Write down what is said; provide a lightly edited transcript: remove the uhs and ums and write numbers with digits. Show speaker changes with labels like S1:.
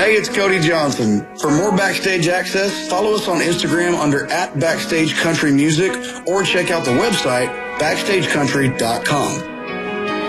S1: Hey, it's Cody Johnson. For more backstage access, follow us on Instagram under @BackstageCountryMusic or check out the website backstagecountry.com.